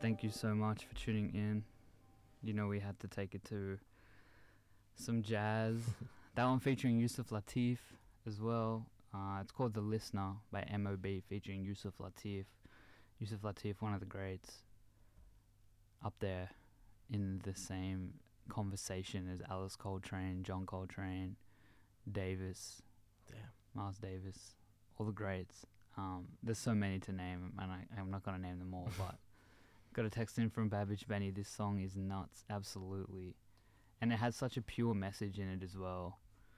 Thank you so much for tuning in. You know we had to take it to some jazz. That one featuring Yusuf Lateef as well. It's called The Listener by M.O.B. featuring Yusuf Lateef. Yusuf Lateef, one of the greats. Up there in the same conversation as Alice Coltrane, John Coltrane, Davis, Miles Davis, all the greats. There's so many to name, and I'm not going to name them all, but got a text in from Babbage Benny. This song is nuts, absolutely. And it has such a pure message in it as well.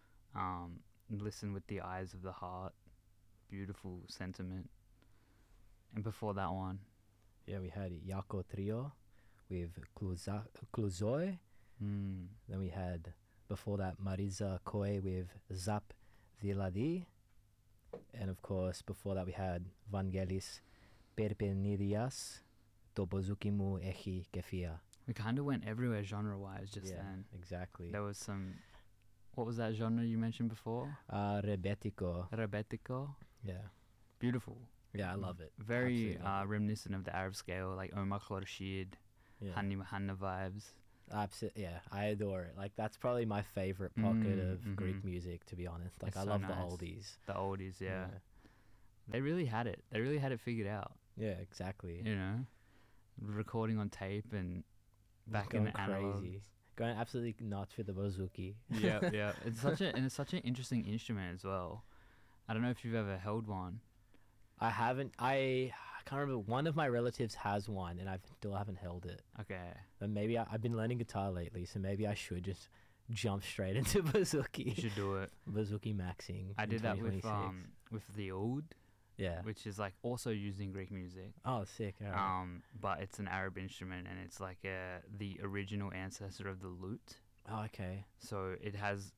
Listen with the eyes of the heart. Beautiful sentiment. And before that one, yeah, we had Yako Trio with Cluzoy. Then we had, before that, Marisa Koe with Zap Viladi. And of course, before that, we had Vangelis Perpenidias Tobozukimu Echi Kefia. we kind of went everywhere genre-wise just then. Exactly. There was some... What was that genre you mentioned before? Rebetiko. Rebetiko. Yeah. Beautiful. Yeah, I love it. Very reminiscent of the Arab scale, like Omar Khorshid, Hani Mahanna vibes. Absolutely, yeah, I adore it. Like, that's probably my favorite pocket of Greek music, to be honest. Like, It's I so love nice. the oldies. The oldies, yeah. They really had it. They really had it figured out. Yeah, exactly. You know, recording on tape and back going in the analog. crazy, going absolutely nuts with the bouzouki. Yeah, yeah. It's such an interesting instrument as well. I don't know if you've ever held one. I haven't. I can't remember. One of my relatives has one, and I still haven't held it. Okay. But maybe I've been learning guitar lately, so maybe I should just jump straight into bouzouki. You should do it. Bouzouki maxing. I in did that 2026. with the oud, Yeah. which is like also used in Greek music. Oh, sick. All right. But it's an Arab instrument, and it's like the original ancestor of the lute. Oh, okay. So it has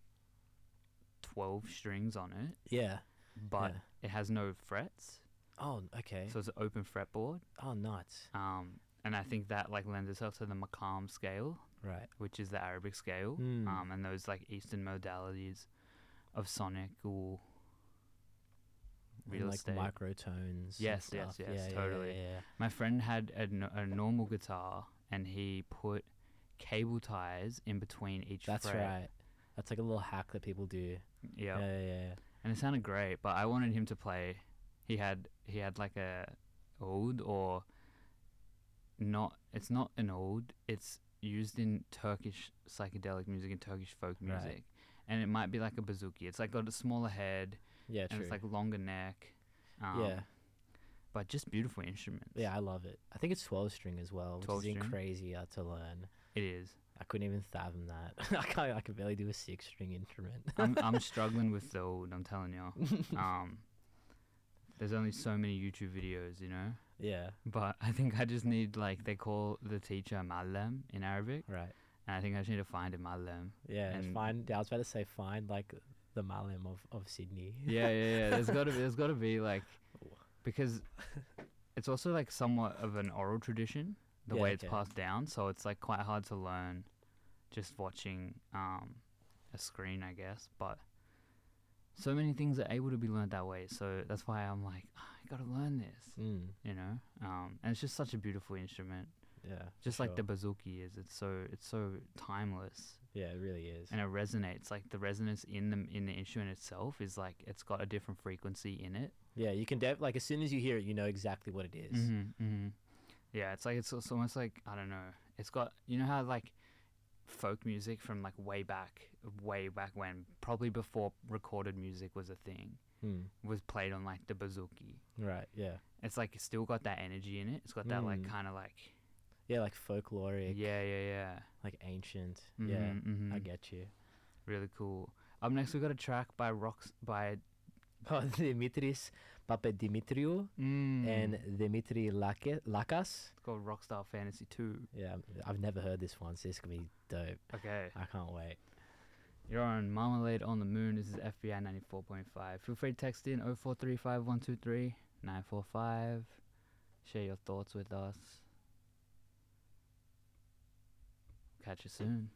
12 strings on it, Yeah. but Yeah. it has no frets. Oh, okay. So it's an open fretboard. Oh, nuts. And I think that like lends itself to the maqam scale, Right. which is the Arabic scale. And those like Eastern modalities of sonic or real And, like estate. microtones. Yes, and yes, stuff. yes, Yeah, totally. Yeah. My friend had a normal guitar, and he put cable ties in between each That's fret. right. That's like a little hack that people do. Yeah. Yeah. And it sounded great, but I wanted him to play. He had like a oud, or not. It's not an oud. It's used in Turkish psychedelic music and Turkish folk music, and it might be like a bouzouki. It's like got a smaller head, Yeah, and true. it's like longer neck. Yeah. But just beautiful instruments. Yeah, I love it. I think it's 12 string as well, which 12 is string? crazy to learn. It is. I couldn't even fathom that. I could barely do a 6-string instrument. I'm struggling with the oud, I'm telling you. There's only so many YouTube videos, you know? Yeah. But I think I just need, like, they call the teacher Mallem in Arabic. Right. And I think I just need to find a Mallem. Yeah, And- find. I was about to say find like the Malim of Sydney. Yeah. There's gotta be, like, because it's also, like, somewhat of an oral tradition, the Yeah, way it's okay. passed down. So it's, like, quite hard to learn just watching a screen, I guess. But so many things are able to be learned that way. So that's why I'm like, I gotta learn this, you know? And it's just such a beautiful instrument. Yeah. Just for like the sure. bouzouki is. It's so timeless. Yeah, it really is. And it resonates. Like the resonance in the instrument itself is like, it's got a different frequency in it. Yeah, you can like as soon as you hear it, you know exactly what it is. Yeah, it's like, it's almost like, I don't know. It's got, you know how like folk music from like way back when, probably before recorded music was a thing, was played on like the bouzouki. Right. Yeah. It's like, it's still got that energy in it. It's got that like kind of like, Yeah, like folkloric. yeah. Like ancient. Mhm, Yeah. mhm. I get you. Really cool. Up next, we got a track by Dimitris Papadimitriou and Dimitri Lakas. It's called Rockstar Fantasy 2. Yeah, I've never heard this one, so this could be dope. Okay. I can't wait. You're on Marmalade on the Moon. This is FBI 94.5. Feel free to text in 0435 123 945. Share your thoughts with us. Catch you soon.